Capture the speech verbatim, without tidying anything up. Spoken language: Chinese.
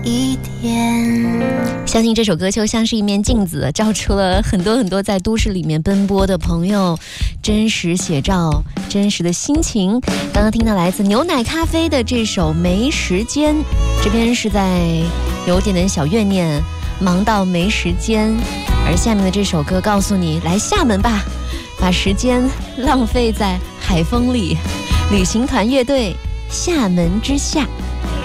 一天。 相信这首歌就像是一面镜子，照出了很多很多在都市里面奔波的朋友真实写照，真实的心情。刚刚听到来自牛奶咖啡的这首没时间，这边是在有点点小怨念，忙到没时间。而下面的这首歌告诉你，来厦门吧，把时间浪费在海风里。旅行团乐队，厦门之夏。